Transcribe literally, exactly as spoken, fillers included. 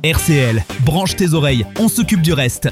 R C L, branche tes oreilles, on s'occupe du reste.